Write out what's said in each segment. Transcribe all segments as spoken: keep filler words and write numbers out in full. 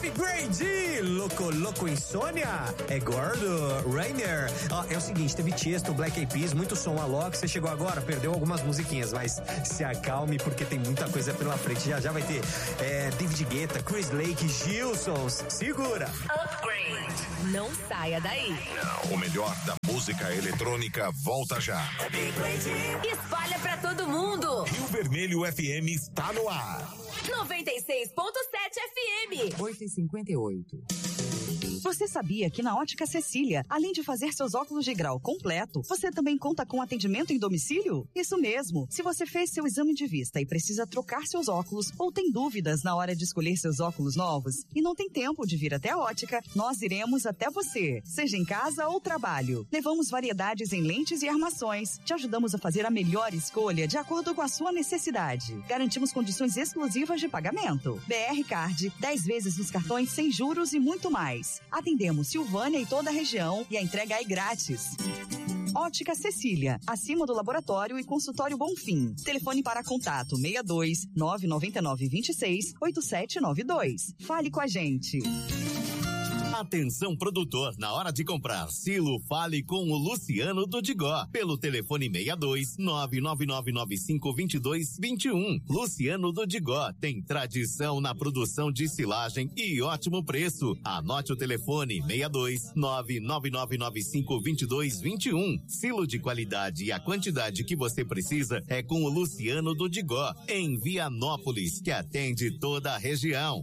Upgrade! Louco, louco, insônia? É gordo? Rainer? Ó, é o seguinte, teve Tiesto, Black Eyed Peas, muito som, Alok, você chegou agora, perdeu algumas musiquinhas, mas se acalme porque tem muita coisa pela frente. Já já vai ter é, David Guetta, Chris Lake, Gilsons. Segura! Upgrade. Não saia daí. Não, o melhor da música eletrônica volta já. Espalha pra todo mundo. Rio Vermelho F M está no ar. noventa e seis ponto sete F M. oito e cinquenta e oito. Você sabia que na Ótica Cecília, além de fazer seus óculos de grau completo, você também conta com atendimento em domicílio? Isso mesmo! Se você fez seu exame de vista e precisa trocar seus óculos ou tem dúvidas na hora de escolher seus óculos novos e não tem tempo de vir até a Ótica, nós iremos até você, seja em casa ou trabalho. Levamos variedades em lentes e armações. Te ajudamos a fazer a melhor escolha de acordo com a sua necessidade. Garantimos condições exclusivas de pagamento. B R Card, dez vezes nos cartões sem juros e muito mais. Atendemos Silvânia e toda a região e a entrega é grátis. Ótica Cecília, acima do laboratório e consultório Bonfim. Telefone para contato seis dois nove nove nove dois seis oito sete nove dois. Fale com a gente. Atenção produtor, na hora de comprar silo, fale com o Luciano do Digó, pelo telefone seis dois nove nove nove nove cinco dois dois dois um. Luciano do Digó tem tradição na produção de silagem e ótimo preço. Anote o telefone seis dois nove nove nove nove cinco dois dois dois um. Silo de qualidade e a quantidade que você precisa é com o Luciano do Digó, em Vianópolis, que atende toda a região.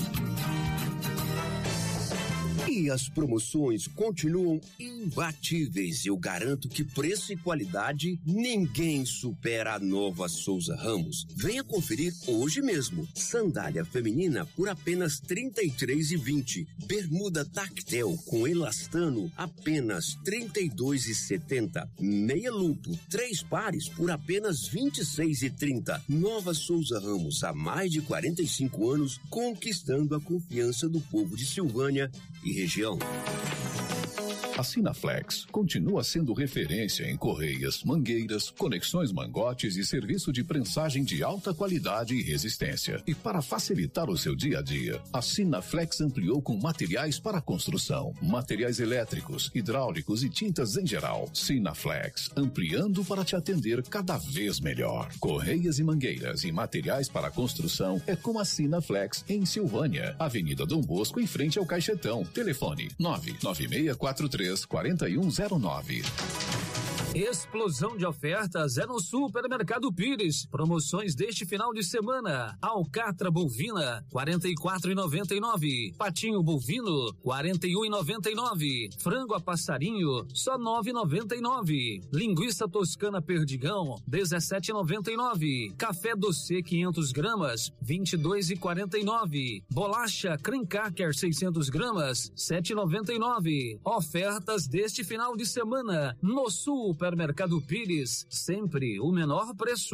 E as promoções continuam imbatíveis. Eu garanto que preço e qualidade ninguém supera a Nova Souza Ramos. Venha conferir hoje mesmo. Sandália feminina por apenas trinta e três reais e vinte. Bermuda tactel com elastano apenas trinta e dois reais e setenta. Meia lupo, três pares por apenas vinte e seis reais e trinta. Nova Souza Ramos, há mais de quarenta e cinco anos, conquistando a confiança do povo de Silvânia e região. A Sinaflex continua sendo referência em correias, mangueiras, conexões mangotes e serviço de prensagem de alta qualidade e resistência. E para facilitar o seu dia a dia, a Sinaflex ampliou com materiais para construção, materiais elétricos, hidráulicos e tintas em geral. Sinaflex, ampliando para te atender cada vez melhor. Correias e mangueiras e materiais para construção é com a Sinaflex em Silvânia, Avenida Dom Bosco, em frente ao Caixetão. Telefone nove nove seis quatro três quatro um zero nove. Explosão de ofertas é no Supermercado Pires. Promoções deste final de semana: alcatra bovina quarenta e quatro reais e noventa e nove centavos, patinho bovino quarenta e um reais e noventa e nove centavos, frango a passarinho só nove reais e noventa e nove centavos, linguiça toscana perdigão dezessete reais e noventa e nove centavos, café doce quinhentas gramas vinte e dois reais e quarenta e nove centavos, bolacha cream cracker seiscentas gramas sete reais e noventa e nove centavos. Ofertas deste final de semana no Sul Supermercado Pires, sempre o menor preço.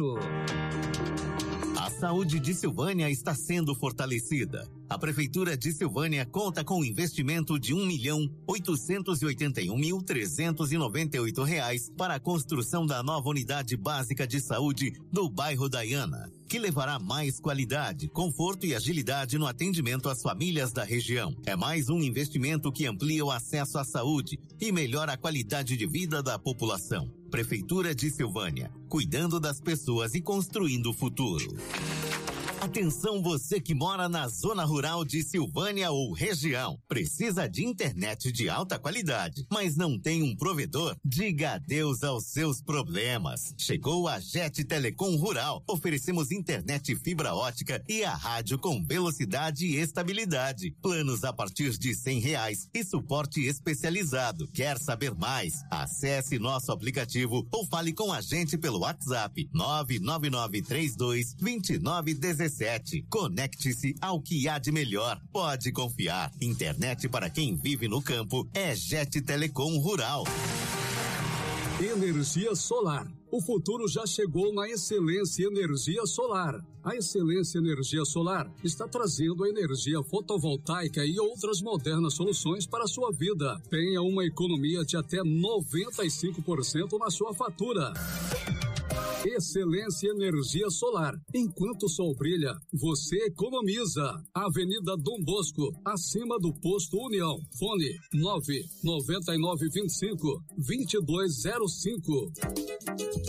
A saúde de Silvânia está sendo fortalecida. A Prefeitura de Silvânia conta com um investimento de um milhão oitocentos e oitenta e um mil trezentos e noventa e oito reais para a construção da nova unidade básica de saúde do bairro Daiana, que levará mais qualidade, conforto e agilidade no atendimento às famílias da região. É mais um investimento que amplia o acesso à saúde e melhora a qualidade de vida da população. Prefeitura de Silvânia, cuidando das pessoas e construindo o futuro. Atenção você que mora na zona rural de Silvânia ou região. Precisa de internet de alta qualidade, mas não tem um provedor? Diga adeus aos seus problemas. Chegou a Jet Telecom Rural. Oferecemos internet fibra ótica e a rádio com velocidade e estabilidade. Planos a partir de cem reais e suporte especializado. Quer saber mais? Acesse nosso aplicativo ou fale com a gente pelo WhatsApp nove nove nove três dois dois nove um sete. Conecte-se ao que há de melhor. Pode confiar. Internet para quem vive no campo é Jet Telecom Rural. Energia solar. O futuro já chegou na Excelência Energia Solar. A Excelência Energia Solar está trazendo a energia fotovoltaica e outras modernas soluções para a sua vida. Tenha uma economia de até noventa e cinco por cento na sua fatura. Excelência Energia Solar. Enquanto o sol brilha, você economiza. Avenida Dom Bosco, acima do Posto União. Fone nove nove nove dois cinco, dois dois zero cinco.